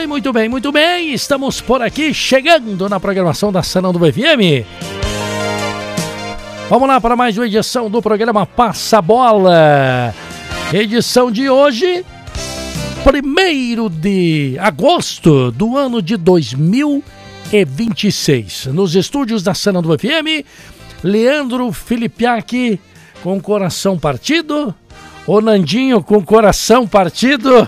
bem, muito bem, muito bem. Estamos por aqui, chegando na programação da Sanando FM. Vamos lá para mais uma edição do programa Passa Bola. Edição de hoje, 1º de agosto do ano de 2026. Nos estúdios da Sanando FM, Leandro Filipiak com coração partido. O Nandinho com coração partido.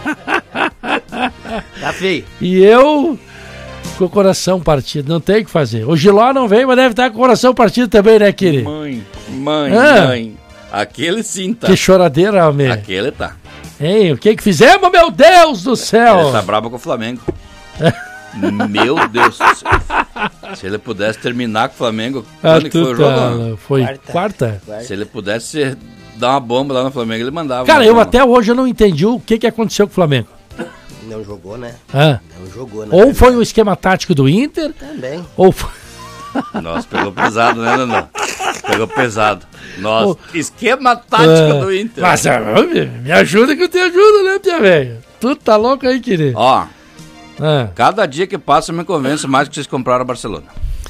Tá feio. E eu com o coração partido, não tem o que fazer. O Giló não veio, mas deve estar com o coração partido também, né, querido? Mãe. Aquele sim tá. Que choradeira, homem. Aquele tá. Ei, o que fizemos, meu Deus do céu? Ele tá bravo com o Flamengo. Meu Deus do céu. Se ele pudesse terminar com o Flamengo, quando que foi o jogo? Foi quarta? Se ele pudesse dar uma bomba lá no Flamengo, ele mandava. Cara, eu até hoje eu não entendi o que aconteceu com o Flamengo. Não jogou, né? Ah. Não jogou, né? Ou foi o esquema tático do Inter. Também. Ou foi... Nossa, pegou pesado, né, Nandão? Pegou pesado. Nossa, esquema tático do Inter. Mas me ajuda que eu te ajudo, né, Pia Velho? Tu tá louco aí, querido? Ó, cada dia que passa eu me convenço mais que vocês compraram a Barcelona.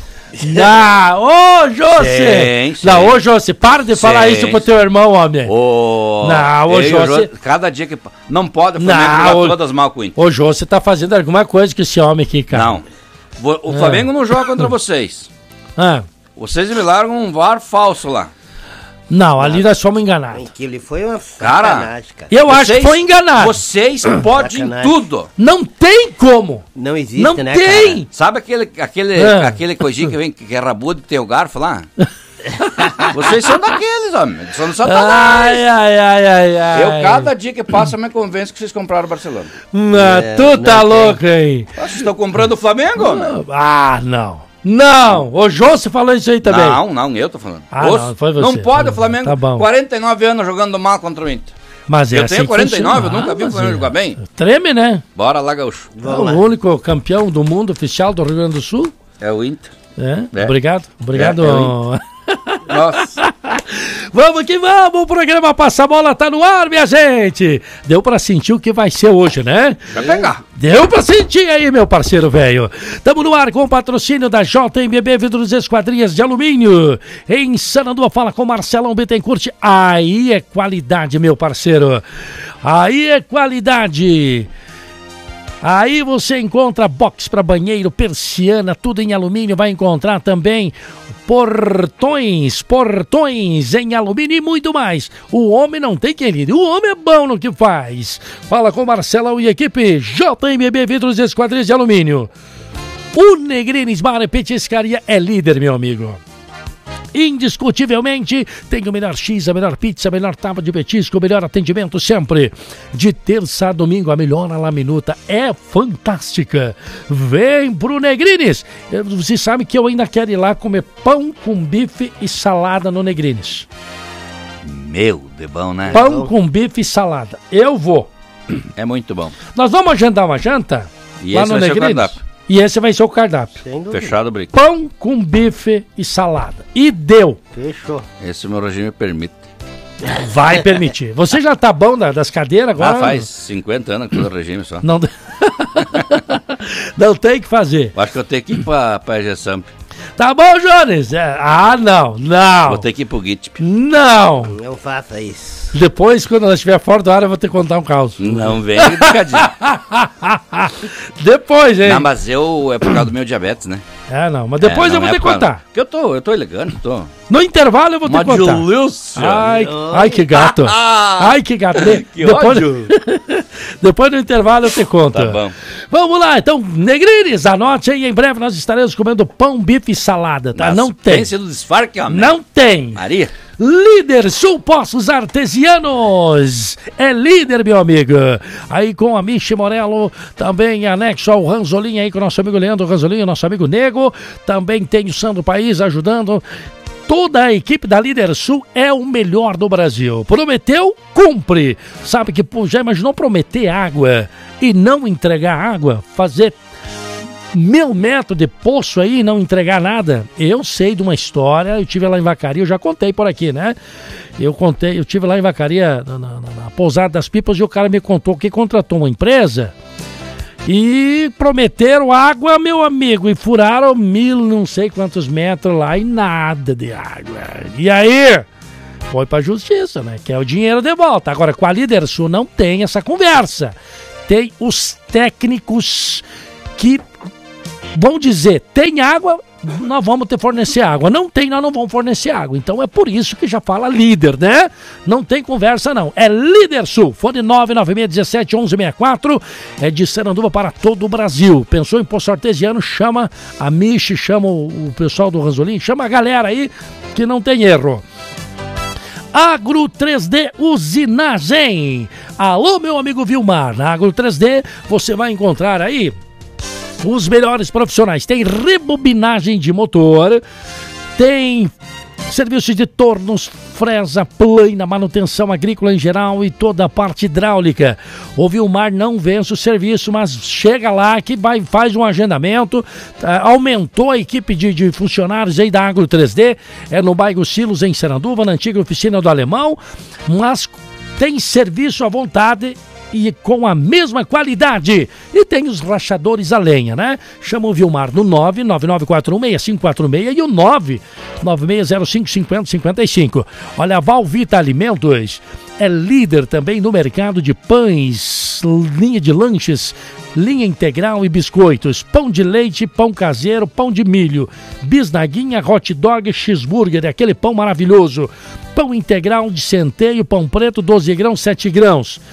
Ô, José! Não, ô, José, para de falar isso pro teu irmão, homem. Não, ô, José. Cada dia que não pode o Flamengo jogar todas mal com o Inter. Ô, José tá fazendo alguma coisa com esse homem aqui, cara. Não. O Flamengo não joga contra vocês. Vocês me largam um VAR falso lá. Não, ali nós fomos enganados. Aquilo foi uma sacanagem, cara. Eu acho que foi enganado. Vocês podem tudo. Não tem como. Não existe, não né, tem. Sabe aquele coisinho que vem, que é rabudo, que tem o garfo lá? Vocês são daqueles, homem. São do Satanás. Ai. Eu, cada dia que passa, me convenço que vocês compraram o Barcelona. Tu tá louco, hein? Vocês estão comprando o Flamengo, homem? Não, o José falou isso aí também. Não, eu tô falando. Não, foi você. Não pode o Flamengo, tá bom. 49 anos jogando mal contra o Inter. Mas eu tenho 49, eu nunca vi o Flamengo jogar bem. Treme, né? Bora lá, gaúcho. O único campeão do mundo oficial do Rio Grande do Sul. É o Inter. Obrigado. Nossa. Vamos que vamos, o programa Passa Bola tá no ar, minha gente. Deu pra sentir o que vai ser hoje, né? Vai pegar. Deu pra sentir aí, meu parceiro velho. Tamo no ar com o patrocínio da JMBB Vidros Esquadrias de Alumínio. Em Sananduva, fala com Marcelão Bittencourt. Aí é qualidade, meu parceiro. Aí é qualidade. Aí você encontra box para banheiro, persiana, tudo em alumínio. Vai encontrar também portões em alumínio e muito mais. O homem não tem querido, o homem é bom no que faz. Fala com Marcelão e equipe JMB Vidros e Esquadrias de Alumínio. O Negrines Bar e Petiscaria é líder, meu amigo. Indiscutivelmente, tem o melhor X, a melhor pizza, a melhor tábua de petisco, o melhor atendimento sempre. De terça a domingo, a melhor laminuta é fantástica. Vem pro Negrines. Você sabe que eu ainda quero ir lá comer pão com bife e salada no Negrines. Meu, de bom, né? Pão com bife e salada. Eu vou. É muito bom. Nós vamos agendar uma janta lá no Negrines. E esse vai ser o cardápio. Fechado, Brico. Pão com bife e salada. E deu. Fechou. Esse meu regime permite. Vai permitir. Você já tá bom das cadeiras agora? Faz 50 anos que eu tô no regime só. Não, não tem que fazer. Acho que eu tenho que ir pra EGSAMP. Tá bom, Jones? Não. Vou ter que ir pro GITP. Não faça isso. Depois, quando ela estiver fora do ar, eu vou ter que contar um caos. Não vem brincadeira. Depois, hein? Não, mas é por causa do meu diabetes, né? Mas depois eu vou ter que contar. Porque eu tô elegante, tô. No intervalo eu vou ter que contar. Ai, que gato. Ai, que gato. Depois do intervalo eu te conto. Tá bom. Vamos lá, então, Negrines, anote aí, em breve nós estaremos comendo pão, bife e salada, tá? Mas não tem. Pense no desfarque, homem. Não tem. Maria. Líder Sul Poços Artesianos. É líder, meu amigo. Aí com a Michi Morello, também anexo ao Ranzolin aí com o nosso amigo Leandro Ranzolin, nosso amigo Nego. Também tem o Sandro País ajudando. Toda a equipe da Líder Sul é o melhor do Brasil. Prometeu, cumpre. Sabe que já imaginou prometer água e não entregar água? Fazer 1000 metros de poço aí e não entregar nada? Eu sei de uma história, eu tive lá em Vacaria, eu já contei por aqui, né? Eu tive lá em Vacaria, na Pousada das Pipas, e o cara me contou que contratou uma empresa E prometeram água, meu amigo, e furaram 1.000 não sei quantos metros lá e nada de água. E aí, foi pra justiça, né? Quer o dinheiro de volta. Agora, com a Lídersul não tem essa conversa. Tem os técnicos que vão dizer, tem água, nós vamos fornecer água. Não tem, nós não vamos fornecer água. Então é por isso que já fala líder, né? Não tem conversa não. É Lídersul. Fone 996171164. É de Sananduva para todo o Brasil. Pensou em poço artesiano? Chama a Michi, chama o pessoal do Ranzolin, chama a galera aí que não tem erro. Agro 3D Usinagem. Alô, meu amigo Vilmar. Na Agro 3D você vai encontrar aí os melhores profissionais. Tem rebobinagem de motor, tem serviço de tornos, fresa, plana, manutenção agrícola em geral e toda a parte hidráulica. O Vilmar não vence o serviço, mas chega lá que faz um agendamento. Aumentou a equipe de funcionários aí da Agro 3D, é no bairro Silos, em Sananduva, na antiga oficina do Alemão, mas tem serviço à vontade e com a mesma qualidade. E tem os rachadores a lenha, né? Chama o Vilmar no 999416546 e o 996055055. Olha, a Valvita Alimentos é líder também no mercado de pães, linha de lanches, linha integral e biscoitos, pão de leite, pão caseiro, pão de milho, bisnaguinha, hot dog, cheeseburger, aquele pão maravilhoso. Pão integral de centeio, pão preto, 12 grãos, 7 grãos.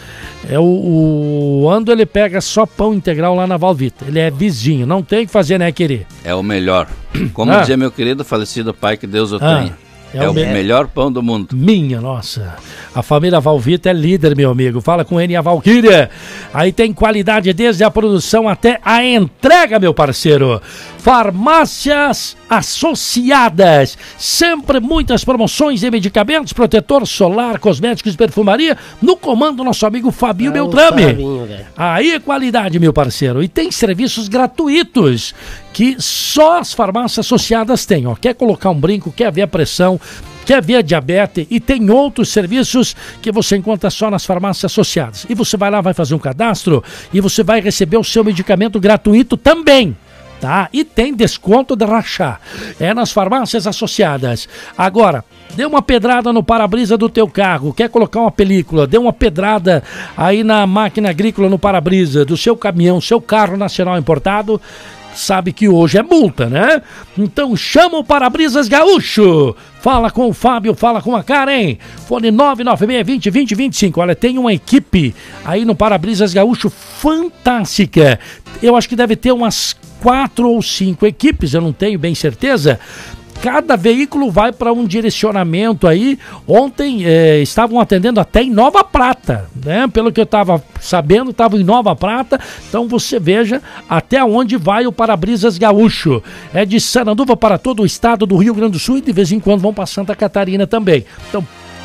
O Ando, ele pega só pão integral lá na Valvita. Ele é vizinho, não tem o que fazer, né, querer? É o melhor. Como dizia meu querido falecido pai, que Deus o tenha. É o melhor pão do mundo. Minha nossa. A família Valvita é líder, meu amigo. Fala com ele, a Valquíria. Aí tem qualidade desde a produção até a entrega, meu parceiro. Farmácias Associadas. Sempre muitas promoções em medicamentos, protetor solar, cosméticos e perfumaria. No comando, nosso amigo Fabinho Beltrame. Aí é qualidade, meu parceiro. E tem serviços gratuitos que só as farmácias associadas têm. Ó. Quer colocar um brinco, quer ver a pressão, quer ver a diabetes, e tem outros serviços que você encontra só nas farmácias associadas. E você vai lá, vai fazer um cadastro e você vai receber o seu medicamento gratuito também. Tá? E tem desconto de rachar. É nas farmácias associadas. Agora, dê uma pedrada no para-brisa do teu carro, quer colocar uma película, dê uma pedrada aí na máquina agrícola no para-brisa do seu caminhão, seu carro nacional importado, sabe que hoje é multa, né? Então chama o Para-Brisas Gaúcho. Fala com o Fábio, fala com a Karen. Fone 996202025. Olha, tem uma equipe aí no Para-Brisas Gaúcho fantástica. Eu acho que deve ter umas 4 ou 5 equipes, eu não tenho bem certeza. Cada veículo vai para um direcionamento aí. Ontem estavam atendendo até em Nova Prata, né? Pelo que eu estava sabendo, estavam em Nova Prata. Então você veja até onde vai o Para-Brisas Gaúcho. É de Sananduva para todo o estado do Rio Grande do Sul e de vez em quando vão para Santa Catarina também. Então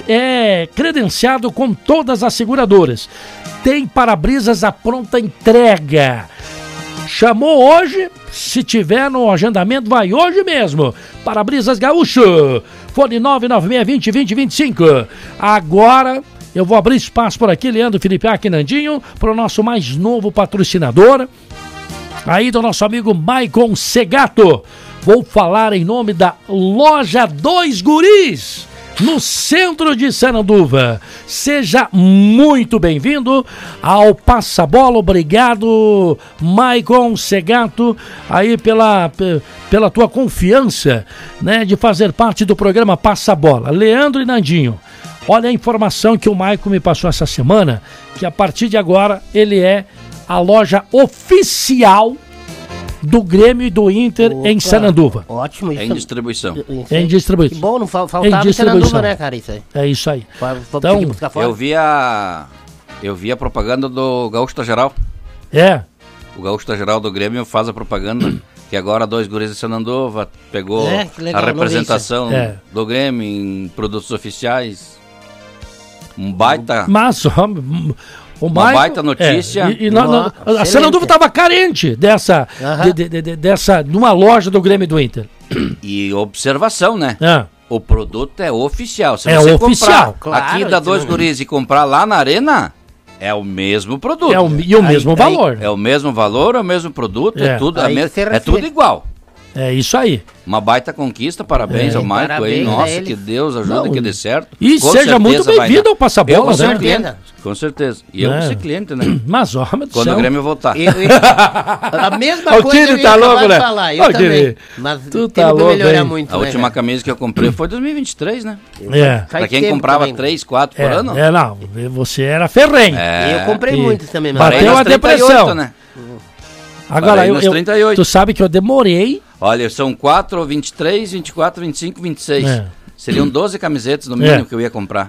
é credenciado com todas as seguradoras. Tem para-brisas à pronta entrega. Chamou hoje, se tiver no agendamento, vai hoje mesmo. Para-Brisas Gaúcho, fone 996202025. Agora eu vou abrir espaço por aqui, Leandro Felipe Aquinandinho, para o nosso mais novo patrocinador, aí do nosso amigo Maicon Segato. Vou falar em nome da Loja 2 Guris, no centro de Sananduva. Seja muito bem-vindo ao Passa-Bola. Obrigado, Maicon Segato, aí pela tua confiança, né, de fazer parte do programa Passa-Bola. Leandro e Nandinho, olha a informação que o Maicon me passou essa semana, que a partir de agora ele é a loja oficial do Grêmio e do Inter. Opa, em Sananduva. Ótimo. Isso. Em distribuição. Em distribuição. Que bom, não faltava em Sananduva, né, cara, isso aí. É isso aí. Então, eu vi a propaganda do Gaúcho da Geral. É. O Gaúcho da Geral do Grêmio faz a propaganda que agora 2 Guris de Sananduva pegou legal, a representação do Grêmio em produtos oficiais. Um baita... Mas... Uma baita notícia. A Sananduva estava carente dessa, numa loja do Grêmio e do Inter. E observação, né? O produto é oficial. Se você oficial, comprar aqui da 2 Guris e comprar lá na Arena, É o mesmo produto. E o mesmo valor. É o mesmo valor, é o mesmo produto, é tudo igual. É isso aí. Uma baita conquista, parabéns ao Maico aí. Nossa, que Deus ajuda que dê certo. E seja muito bem-vindo ao Passa-Bola, com certeza. Com certeza. E eu vou ser cliente, né? Mas, ó, meu Deus. Quando o Grêmio voltar. A mesma coisa eu ia acabar de falar. Eu também. Mas tu tá louco, melhorar muito. A última camisa que eu comprei foi 2023, né? Pra quem tempo comprava também. 3, 4 por ano. Não. Você era ferrenho. Eu comprei muitos também. Bateu a depressão. 38, né? Agora, tu sabe que eu demorei. Olha, são 4, 23, 24, 25, 26. Seriam 12 camisetas no mínimo que eu ia comprar.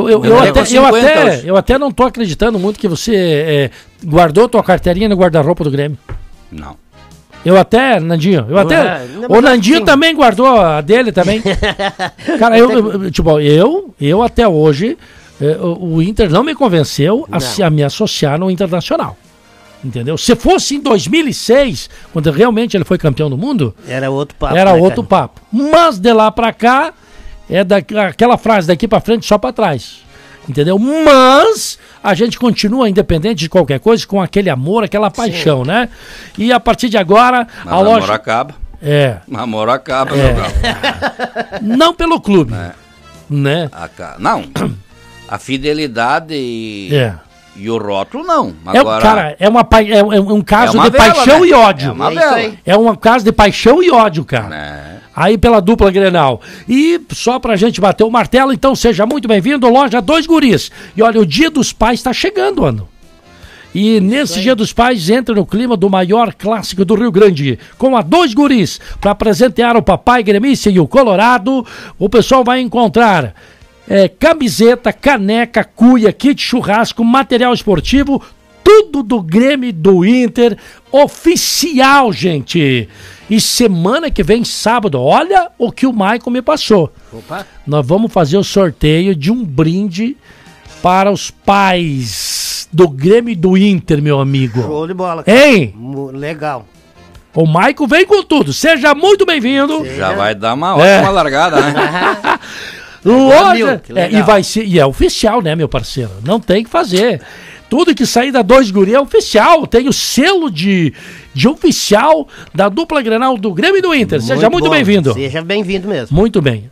Eu até não tô acreditando muito que você guardou tua carteirinha no guarda-roupa do Grêmio. Não. Nandinho, o Nandinho também guardou a dele também. Cara, eu até hoje, o Inter não me convenceu a me associar no Internacional. Entendeu? Se fosse em 2006, quando realmente ele foi campeão do mundo, era outro papo. Papo. Mas de lá pra cá, aquela frase daqui pra frente só pra trás. Entendeu? Mas a gente continua independente de qualquer coisa, com aquele amor, aquela paixão, né? E a partir de agora, a loja... Namoro acaba. Namoro acaba, meu bravo. Não pelo clube. Né? Não. A fidelidade e o rótulo, não. Agora, é um caso de paixão e ódio. É um caso de paixão e ódio, cara. Aí pela dupla Grenal. E só pra gente bater o martelo, então seja muito bem-vindo, loja 2 Guris. E olha, o Dia dos Pais tá chegando, ano. E nesse Dia dos Pais entra no clima do maior clássico do Rio Grande, com a 2 Guris, para presentear o papai gremista e o Colorado. O pessoal vai encontrar camiseta, caneca, cuia, kit churrasco, material esportivo, tudo do Grêmio e do Inter, oficial, gente. E semana que vem, sábado, olha o que o Maicon me passou. Opa. Nós vamos fazer o sorteio de um brinde para os pais do Grêmio e do Inter, meu amigo. Show de bola. Hein? Legal. O Maicon vem com tudo. Seja muito bem-vindo. Já vai dar uma ótima largada, né? Loja. E é oficial, né, meu parceiro? Não tem que fazer. Tudo que sair da 2 Guri é oficial. Tem o selo de oficial da dupla Grenal do Grêmio e do Inter. Seja muito bem-vindo. Seja bem-vindo mesmo. Muito bem.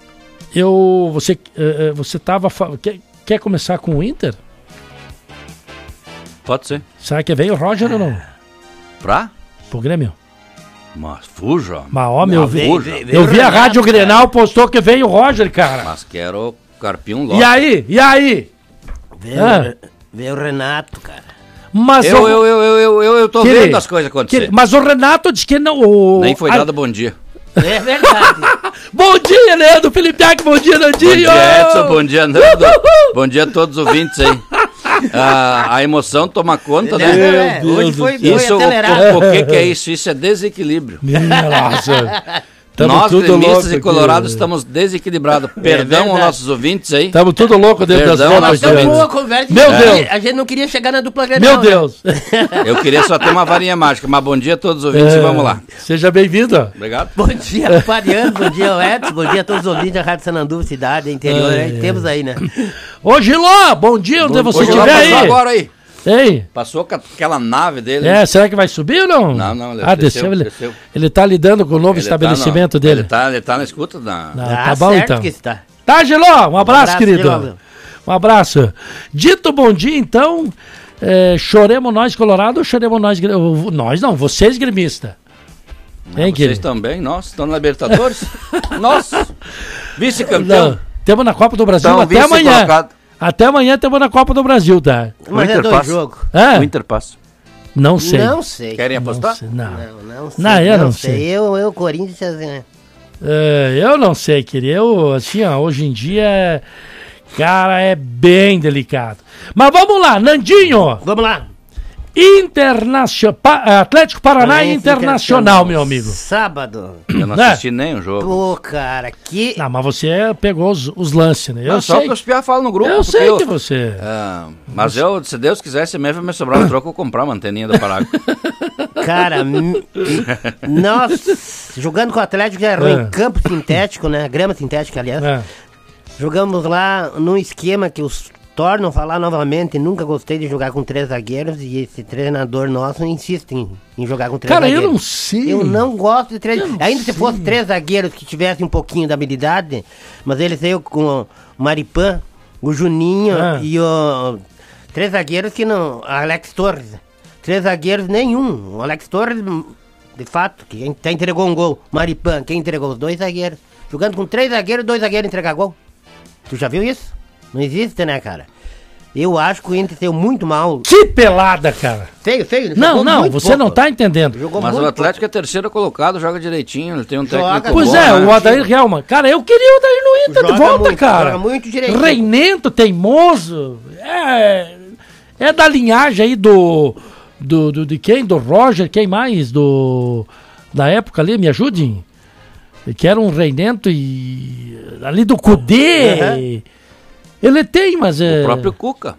Você tava... Quer começar com o Inter? Pode ser. Será que veio o Roger ou não? Pro Grêmio? Mas fuja. Mas homem, eu vi a Rádio Grenal, postou que veio o Roger, cara. Mas quero o Carpinho logo. E aí? Veio o Renato, cara. Mas eu tô vendo as coisas acontecerem. Mas o Renato disse que não... Nem foi dado bom dia. É verdade. Bom dia, Leandro Felipe Ack, bom dia, Nandinho. Bom dia, Edson, bom dia, Nando. Bom dia a todos os ouvintes aí. A emoção toma conta, né? Hoje foi acelerado. O que é isso? Isso é desequilíbrio. Nossa. Nós, gremistas e colorados, estamos desequilibrados. Perdão aos nossos ouvintes aí. Estamos tudo louco dentro das roupas. Meu Deus. A gente não queria chegar na dupla Grenal. Meu Deus. Eu queria só ter uma varinha mágica, mas bom dia a todos os ouvintes e vamos lá. Seja bem-vindo. Obrigado. Bom dia, Fariano. Bom dia, Edson. Bom dia a todos os ouvintes da Rádio Sananduva, cidade, interior. Temos aí, né? Ô, Giló, bom dia, onde você estiver aí. Agora aí. Ei. Passou com aquela nave dele. Será que vai subir ou não? Não, desceu. Ele tá lidando com o novo estabelecimento dele. Ele tá na escuta tá bom então. Que está. Tá, Giló, um abraço, querido. Um abraço. Dito bom dia, então, choremos nós Colorado ou choremos nós... Nós não, vocês gremistas. Vocês também, nós, estão na Libertadores. Nossa, vice-campeão. Temos na Copa do Brasil então, até amanhã. Até amanhã temos na Copa do Brasil, tá? Mas é 2 jogos. O Inter passa. Não sei. Não sei. Querem apostar? Não sei. Não, eu não sei. Eu Corinthians... eu não sei, querido. Eu, assim, hoje em dia, cara, é bem delicado. Mas vamos lá, Nandinho. Vamos lá. Atlético Paraná Internacional, meu amigo. Sábado. Eu não assisti nem o jogo. Pô, cara, que... Não, mas você pegou os lances, né? Só que os piá falam no grupo. Eu sei que você... Mas se Deus quiser, se vai me sobrar um troco, eu comprar uma anteninha do Paraguai. Cara, nós, jogando com o Atlético, já era em campo sintético, né? Grama sintética, aliás. Jogamos lá num esquema que os torno a falar novamente, nunca gostei de jogar com 3 zagueiros e esse treinador nosso insiste em jogar com 3 zagueiros. Cara, eu não sei. Eu não gosto de 3. Ainda se fosse 3 zagueiros que tivessem um pouquinho da habilidade, mas eles veio com o Maripan, o Juninho e o... 3 zagueiros que não... Alex Torres. 3 zagueiros nenhum. O Alex Torres, de fato, que entregou um gol. Maripan, quem entregou? Os 2 zagueiros. Jogando com 3 zagueiros, 2 zagueiros entregar gol. Tu já viu isso? Não existe, né, cara? Eu acho que o Inter saiu muito mal. Que pelada, cara! Feio. Não, você pouco. Não tá entendendo. Mas o Atlético é terceiro colocado, joga direitinho, ele tem um técnico Pois bom, é, né? o Odair Helman. Cara, eu queria o Odair no Inter de volta, muito, cara. Joga muito direitinho. Reinento, teimoso. É da linhagem aí de quem? Do Roger, quem mais? Da época ali, me ajudem. Que era um Reinento e... Ali do Cudê. Ele tem, mas é... O próprio Cuca.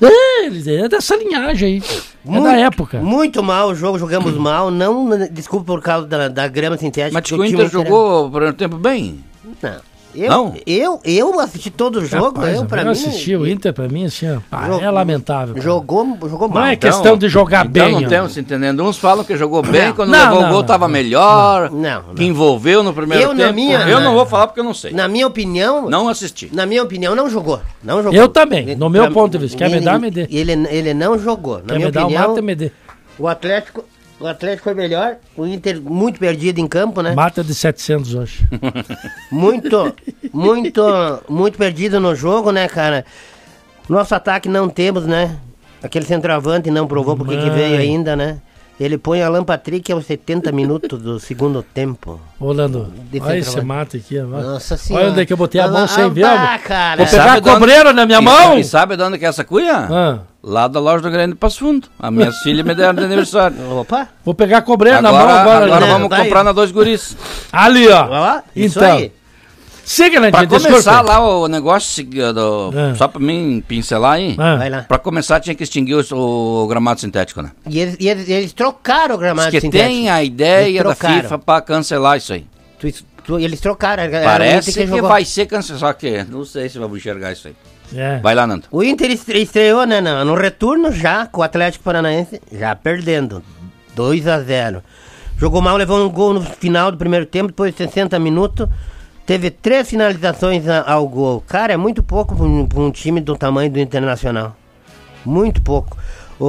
É dessa linhagem aí. Da época. Muito mal o jogo, jogamos mal. Não, desculpa por causa da grama sintética. Mas o Inter jogou por um tempo bem? Não. Eu assisti todo o jogo. Rapaz, eu assisti o Inter, pra mim, assim, é lamentável. Cara. Jogou mal. Não é questão de jogar bem. Não estamos se entendendo. Uns falam que jogou bem, quando levou o gol estava melhor, que envolveu no primeiro tempo. Eu não vou falar porque eu não sei. Na minha opinião... Não assisti. Na minha opinião, não jogou. Eu também, no meu ponto de vista. Quer me dar, me dê. Ele não jogou. Na minha opinião, me dê. O Atlético foi melhor, o Inter muito perdido em campo, né? Mata de 700 hoje. Muito perdido no jogo, né, cara? Nosso ataque não temos, né? Aquele centroavante não provou porque que veio ainda, né? Ele põe Alan Patrick aos 70 minutos do segundo tempo. Ô, Lando, olha esse mate aqui. Nossa senhora. Olha onde é que eu botei a mão sem ver. Cara. Vou pegar a cobreira na minha mão. E sabe de onde que é essa cuia? Lá da loja do Grande Passo Fundo. As minhas filhas me deram de aniversário. Opa. Vou pegar a cobreira na mão agora. Agora vamos comprar na 2 Guris. Ali, ó. Isso então. aí. Siga, né? Pra começar lá o negócio, só pra mim pincelar aí, Vai lá. Pra começar tinha que extinguir o gramado sintético, né? E eles trocaram o gramado sintético. Que tem a ideia da FIFA pra cancelar isso aí. Eles trocaram. Parece que vai ser cancelado, só que não sei se vamos enxergar isso aí. Vai lá, Nando. O Inter estreou, né, no retorno já com o Atlético Paranaense, já perdendo, 2-0. Jogou mal, levou um gol no final do primeiro tempo, depois de 60 minutos... Teve 3 finalizações ao gol. Cara, é muito pouco para um time do tamanho do Internacional. Muito pouco.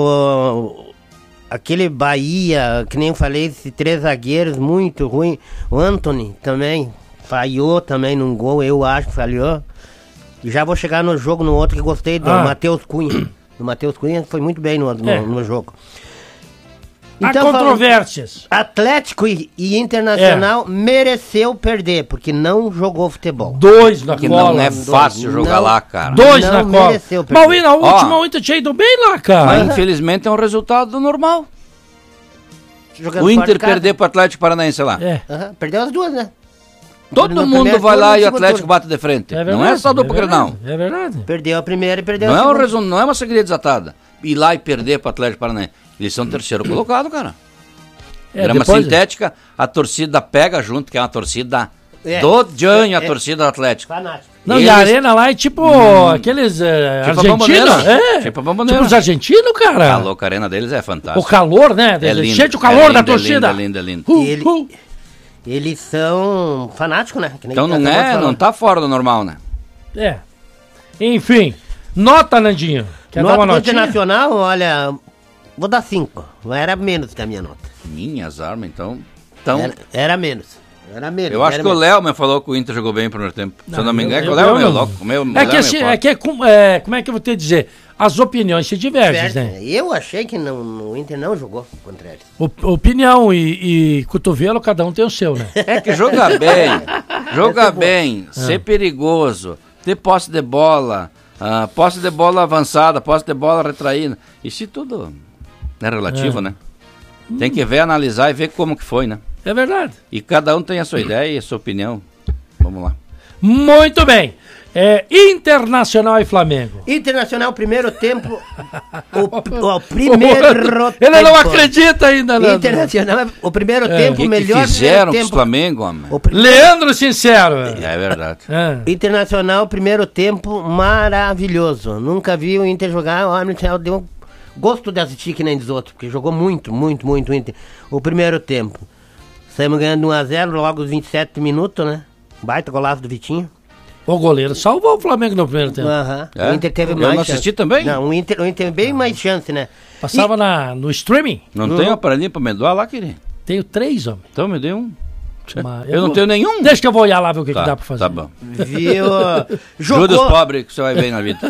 Aquele Bahia, que nem eu falei, esses 3 zagueiros, muito ruim. O Anthony também falhou também num gol, eu acho que falhou. E já vou chegar no jogo, no outro que gostei, do Matheus Cunha. O Matheus Cunha foi muito bem no jogo. Então, há controvérsias. Atlético e Internacional mereceu perder, porque não jogou futebol. 2 na que cola. Não é fácil jogar lá, cara. 2 na cola. Mas na última, o Inter tinha ido bem lá, cara. Mas infelizmente é um resultado normal. O Inter perder pro Atlético Paranaense lá. Perdeu as 2, né? Todo mundo vai lá e o Atlético bate de frente. Não é só duplo Grenal. É verdade. Perdeu a primeira e perdeu a segunda. Não é uma segredo desatada. Ir lá e perder pro Atlético Paranaense. Eles são terceiro colocado, cara. Grama sintética, a torcida pega junto, que é uma torcida do Janho, a torcida do Atlético. Fanático. Não, e a arena lá é tipo aqueles argentinos. Tipo a Bomboneira. Tipo os argentinos, cara. A louca arena deles é fantástica. O calor, né? É lindo. Sente o calor da torcida. É lindo. Eles são fanáticos, né? Então não tá fora do normal, né? Enfim, nota, Nandinho. Quer dar uma notinha? Internacional, olha... Vou dar 5. Era menos que a minha nota. Minhas armas, então... Era menos. Eu acho que o Léo me falou que o Inter jogou bem no primeiro tempo. Se eu não me engano, o Léo é meu louco. Como é que eu vou te dizer? As opiniões se divergem, né? Eu achei que o Inter não jogou contra eles. Opinião e cotovelo, cada um tem o seu, né? É que jogar bem, ser perigoso, ter posse de bola avançada, posse de bola retraída. Isso tudo é relativo, né? Tem que ver, analisar e ver como que foi, né? É verdade. E cada um tem a sua ideia e a sua opinião. Vamos lá. Muito bem. Internacional e Flamengo. Internacional, primeiro tempo. o primeiro Ele tempo. Não acredita ainda, Leandro. Internacional, o primeiro tempo, que melhor. Que fizeram com o Flamengo, homem? Leandro Sincero. É verdade. Internacional, primeiro tempo maravilhoso. Nunca vi o Inter jogar. O Internacional deu gosto de assistir que nem dos outros, porque jogou muito Inter. O primeiro tempo. Saímos ganhando 1-0 logo os 27 minutos, né? Baita golaço do Vitinho. O goleiro salvou o Flamengo no primeiro tempo. O Inter teve mais. Eu não assisti também? Não, o Inter teve bem mais chance, né? Passava no streaming. Não tem um aparelhinho pra me doar lá, querido? Tenho 3, homem. Então me dê um. Eu não tenho nenhum. Deixa que eu vou olhar lá ver o que dá pra fazer. Tá bom. Viu? Jogou... Judas pobre que você vai ver na vida.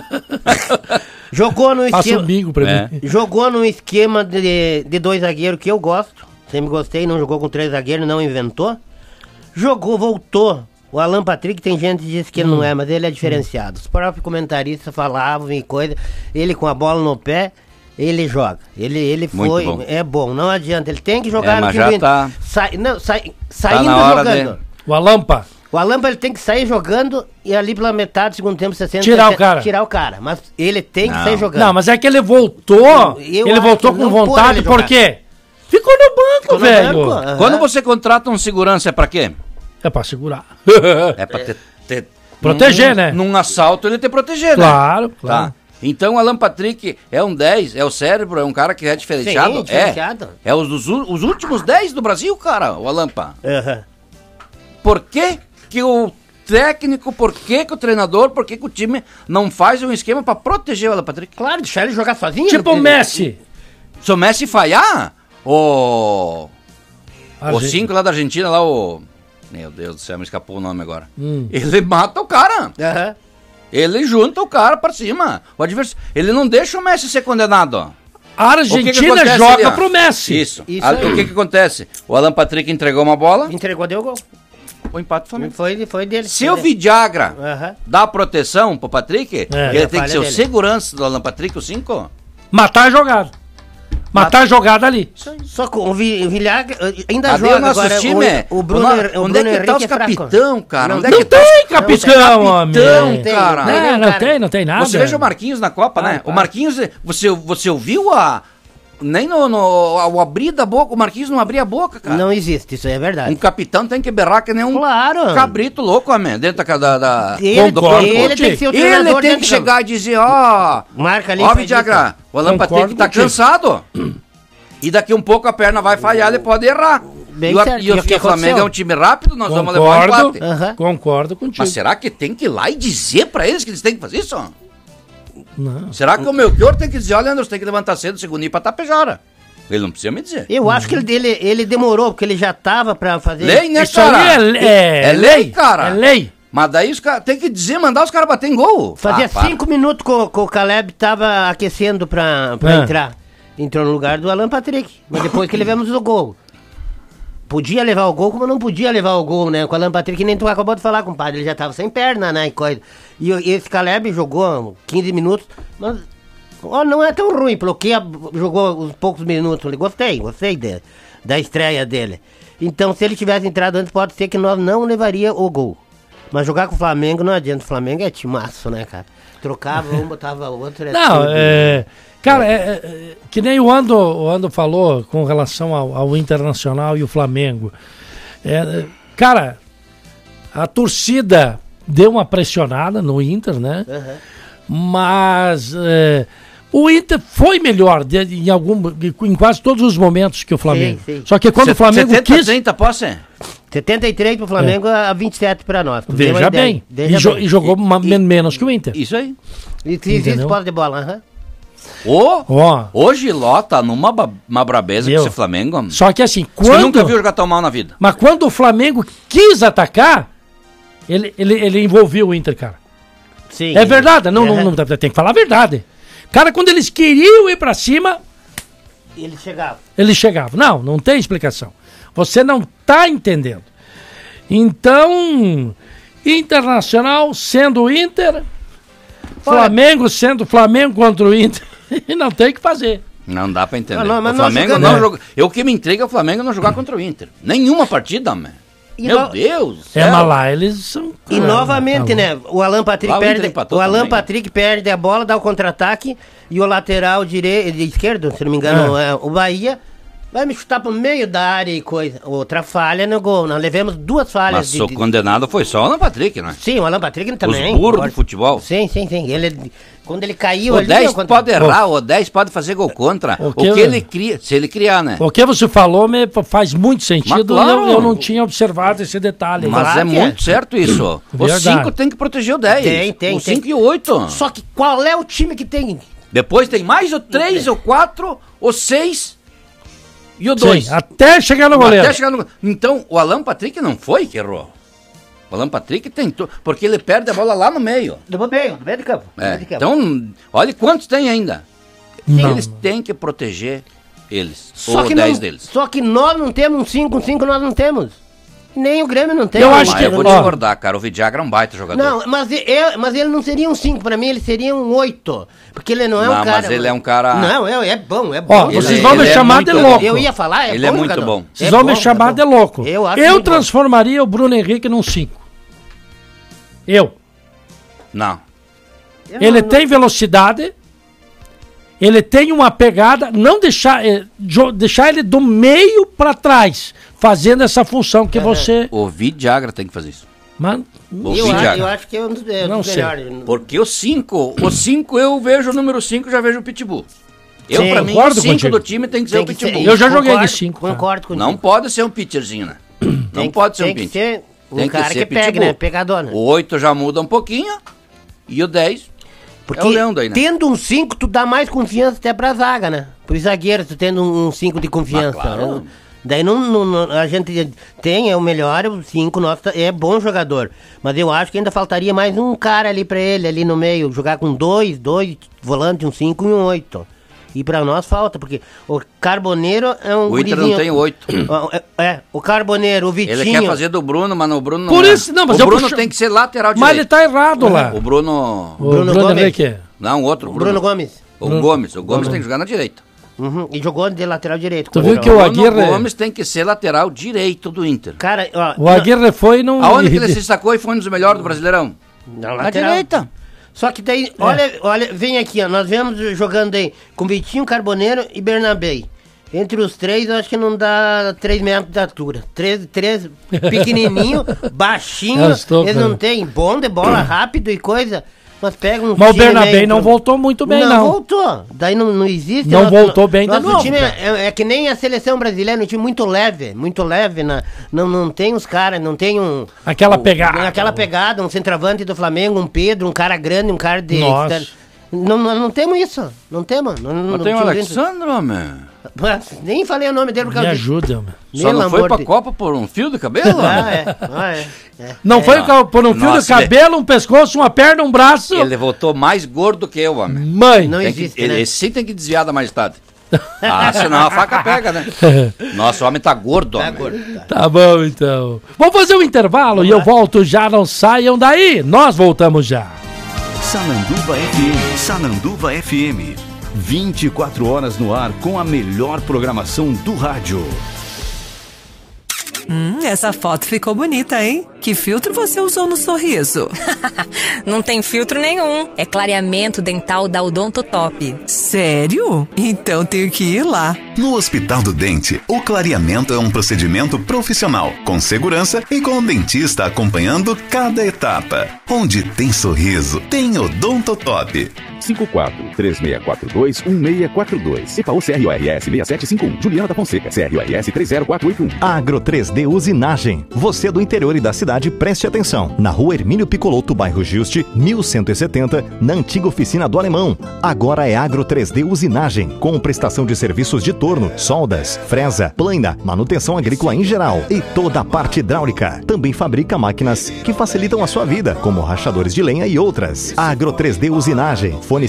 Jogou no esquema. Passa um bingo pra mim. Jogou num esquema de 2 zagueiros que eu gosto. Sempre gostei, não jogou com 3 zagueiros, não inventou. Jogou, voltou. O Alan Patrick, tem gente que diz que ele não é, mas ele é diferenciado. Os próprios comentaristas falavam e coisa. Ele com a bola no pé, ele joga. Ele foi, bom. É bom, não adianta. Ele tem que jogar mas já tá. Saindo tá jogando. O Alampa. O Alampa ele tem que sair jogando e ali pela metade do segundo tempo, 60, tirar o cara. Mas ele tem que sair jogando. Não, mas é que ele voltou. Ele voltou com vontade, por quê? Ficou no banco, velho. Quando você contrata um segurança, é pra quê? É pra segurar. É pra proteger, né? Num assalto ele te proteger, claro, né? Claro. Tá. Então o Alan Patrick é um 10, é o cérebro, é um cara que é diferenciado. Sim, diferenciado. É os últimos 10 do Brasil, cara, o Alampa. Por que o técnico, por que o treinador, por que o time não faz um esquema pra proteger o Alan Patrick? Claro, deixar ele jogar sozinho. Tipo o Messi. Se o Messi falhar, o 5 lá da Argentina, lá o... Meu Deus do céu, me escapou o nome agora. Ele mata o cara. Ele junta o cara pra cima. O adversário. Ele não deixa o Messi ser condenado. A Argentina joga pro Messi. Isso. O que acontece? O Alan Patrick entregou uma bola. Entregou, deu gol. O empate Flamengo. Foi dele. Se o Vidagra dá proteção pro Patrick, ele tem que ser o segurança do Alan Patrick, o 5. Matar a jogada. Matar a jogada ali. Só com o Villagra ainda joga. O nosso agora, time o Bruno, onde é que tá os capitão, cara? Não tem capitão, homem. Cara. Não tem nada. Você veja o Marquinhos na Copa, né? O Marquinhos, você ouviu nem o abrir da boca, o Marquinhos não abria a boca, cara. Não existe, isso é verdade. Um capitão tem que berrar que nem um cabrito louco, homem, dentro da ele tem que ser o treinador. Ele tem que chegar e dizer, marca ali. Vidagra, o Alan Patrick tá cansado. E daqui um pouco a perna vai falhar, ele pode errar. E o Flamengo é um time rápido, nós vamos levar um empate. Concordo contigo. Mas será que tem que ir lá e dizer pra eles que eles têm que fazer isso? Não. Será que o Melchior tem que dizer, olha, Anderson, tem que levantar cedo, segundo ir pra Tapejara? Ele não precisa me dizer. Eu acho que ele demorou, porque ele já tava pra fazer... Lei, né, isso cara? É lei, cara. É lei. Mas daí os caras tem que dizer, mandar os caras bater em gol. Fazia 5 minutos que o Caleb tava aquecendo pra entrar. Entrou no lugar do Alan Patrick. Mas depois que levamos o gol. Podia levar o gol, como não podia levar o gol, né? Com o Alan Patrick, nem tu acabou de falar, compadre. Ele já tava sem perna, né? E esse Caleb jogou 15 minutos. Mas não é tão ruim, porque jogou uns poucos minutos. Gostei da estreia dele. Então, se ele tivesse entrado antes, pode ser que nós não levaria o gol. Mas jogar com o Flamengo não adianta. O Flamengo é timaço, né, cara? Trocava um, botava o outro. Não, cara, que nem o Ando falou com relação ao Internacional e o Flamengo. Cara, a torcida deu uma pressionada no Inter, né? Mas o Inter foi melhor em quase todos os momentos que o Flamengo. Sim. Só que quando o Flamengo 70-30, posso? 73 pro Flamengo, a 27 pra nós. Veja bem. E jogou menos que o Inter. Isso aí. E existe posse de bola, Hoje lota numa brabeza com esse Flamengo. Só que assim, você nunca viu jogar tão mal na vida. Mas quando o Flamengo quis atacar, ele envolveu o Inter, cara. Sim. É verdade, não, tem que falar a verdade. Cara, quando eles queriam ir pra cima, Eles chegavam. Não tem explicação. Você não tá entendendo. Então, Internacional sendo o Inter, Flamengo sendo Flamengo contra o Inter, e não tem o que fazer. Não dá pra entender. O Flamengo não joga. O que me intriga é o Flamengo não jogar contra o Inter. Nenhuma partida, man. Meu Deus! Mas lá eles são... E novamente, né? O Alan Patrick perde a bola, dá o contra-ataque e o lateral esquerdo, se não me engano, o Bahia... Vai me chutar pro meio da área e coisa. Outra falha no gol. Nós levamos 2 falhas. Mas o condenado foi só o Alan Patrick, né? Sim, o Alan Patrick também. Os burros do futebol. Sim. Quando ele caiu ali... O 10 pode errar, o 10 pode fazer gol contra. O que ele cria, se ele criar, né? O que você falou faz muito sentido. Claro. Eu não tinha observado esse detalhe. Mas claro, muito certo isso. O 5 tem que proteger o 10. Tem. O 5 e o 8. Só que qual é o time que tem? Depois tem mais o 3, o 4, o 6... E o 2. Até chegar no goleiro. Então, o Alan Patrick não foi que errou. O Alan Patrick tentou, porque ele perde a bola lá no meio. No meio de campo. Então, olha quantos tem ainda. Não. Eles têm que proteger eles. Só ou 10 deles. Só que nós não temos um 5 nós não temos. Nem o Grêmio não tem. Eu vou discordar, cara. O Vidagra é um baita jogador. Não, mas ele não seria um 5. Pra mim, ele seria um 8. Porque ele não é um cara... Mas ele é um cara... Não, é bom. Vocês vão me chamar de louco. Eu ia falar, ele é muito bom. Vocês vão me chamar de louco. Eu transformaria o Bruno Henrique num 5. Não. Ele tem velocidade... Ele tem uma pegada, não deixar ele do meio para trás, fazendo essa função que você... O Vidagra tem que fazer isso. Mas, eu acho que é um dos melhores. Porque o 5 eu vejo o número 5, já vejo o Pitbull. Pra mim, o 5 do time tem que ser o Pitbull. Eu já joguei de 5. Concordo contigo. Não pode ser um pitcherzinho, né? Não pode ser um pitcher. Tem que ser um cara que pega, né? Pegador, né? O 8 já muda um pouquinho e o 10... Porque tendo um 5, tu dá mais confiança até pra zaga, né? Pro zagueiro, tu tendo um 5 de confiança. Claro. Daí a gente tem, é o melhor, o 5 nosso é bom jogador. Mas eu acho que ainda faltaria mais um cara ali pra ele, ali no meio. Jogar com dois volantes, um 5 e um 8. E pra nós falta, porque o Carboneiro é um O Inter não tem 8. O Carboneiro, o Vitinho... Ele quer fazer do Bruno, mas o Bruno não Por isso, não, mas o Bruno tem que ser lateral direito. Mas ele tá errado lá. O Bruno Gomes. Não, outro. Bruno Gomes. O Gomes tem que jogar na direita. E jogou de lateral direito. Tu viu que o Aguirre... O Gomes tem que ser lateral direito do Inter. Cara, o Aguirre foi no... Aonde que ele se sacou e foi um dos melhores do Brasileirão? Na direita. Só que daí, olha, vem aqui, ó, nós vemos jogando aí com Vitinho, Carboneiro e Bernabé. Entre os 3, eu acho que não dá 3 metros de altura. 3 pequenininho, baixinho, eles não tem bom de bola, rápido e coisa. Mas pega um... Mas o Bernabé não voltou muito bem, não. Não voltou. Daí não existe... Não voltou bem de novo. O time é que nem a seleção brasileira, um time muito leve. Não tem os caras, não tem um... Aquela pegada, um centroavante do Flamengo, um Pedro, um cara grande, um cara de... Nossa. Não temos isso. Não temos. Não tem o Alexandre, homem. Nem falei o nome dele porque me ajuda, homem. Só não foi pra Copa por um fio de cabelo? Não foi por um fio de cabelo, um pescoço, uma perna, um braço. Ele voltou mais gordo que eu, homem. Mãe. Não existe, ele sim tem que desviar da majestade. Senão a faca pega, né? Nossa, o homem tá gordo, homem. Tá bom, então. Vamos fazer um intervalo e eu volto já, não saiam daí. Nós voltamos já. Sananduva FM. 24 horas no ar com a melhor programação do rádio. Essa foto ficou bonita, hein? Que filtro você usou no sorriso? Não tem filtro nenhum. É clareamento dental da Odontotop. Sério? Então tenho que ir lá. No Hospital do Dente, o clareamento é um procedimento profissional, com segurança e com o dentista acompanhando cada etapa. Onde tem sorriso, tem Odontotop. 54-3642-1642. EPAU CRORS 6751. Juliana da Fonseca. CRORS 30481. Agro 3D Usinagem. Você do interior e da cidade, preste atenção. Na rua Hermínio Picoloto, bairro Juste, 1170, na antiga oficina do Alemão. Agora é Agro 3D Usinagem, com prestação de serviços de torno, soldas, fresa, plana, manutenção agrícola em geral e toda a parte hidráulica. Também fabrica máquinas que facilitam a sua vida, como rachadores de lenha e outras. Agro 3D Usinagem. Fone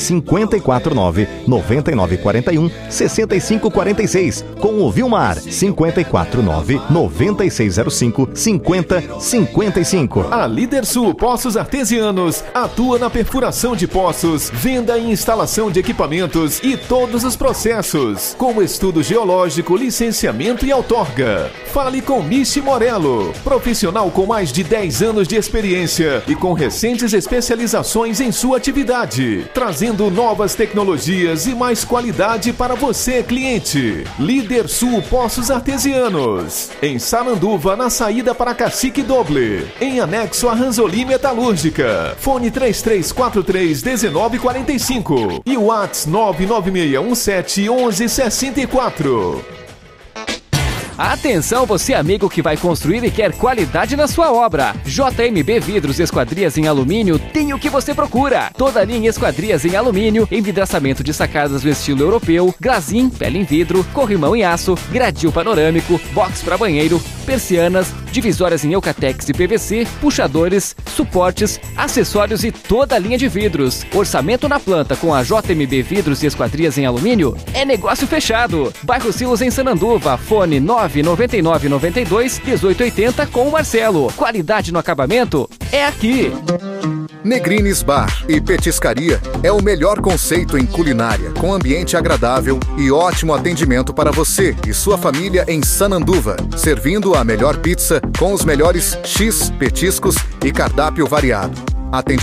549-9941-6546. Com o Vilmar, 549-9605-5050. 55. A Líder Sul Poços Artesianos atua na perfuração de poços, venda e instalação de equipamentos e todos os processos, como estudo geológico, licenciamento e outorga. Fale com Michi Morello, profissional com mais de 10 anos de experiência e com recentes especializações em sua atividade, trazendo novas tecnologias e mais qualidade para você, cliente. Líder Sul Poços Artesianos, em Sananduva, na saída para Cacique Doble, em anexo a Ranzoli Metalúrgica. Fone 3343-1945 e WhatsApp 99617-1164. Atenção, você amigo que vai construir e quer qualidade na sua obra. JMB Vidros e Esquadrias em Alumínio tem o que você procura. Toda a linha em esquadrias em alumínio, envidraçamento de sacadas no estilo europeu, glazim, pele em vidro, corrimão em aço, gradil panorâmico, box para banheiro, persianas, divisórias em Eucatex e PVC, puxadores, suportes, acessórios e toda a linha de vidros. Orçamento na planta com a JMB Vidros e Esquadrias em Alumínio é negócio fechado. Bairro Silos em Sananduva, fone 99992-1880 com o Marcelo. Qualidade no acabamento é aqui. Negrines Bar e Petiscaria é o melhor conceito em culinária, com ambiente agradável e ótimo atendimento para você e sua família em Sananduva, servindo a melhor pizza com os melhores X, petiscos e cardápio variado.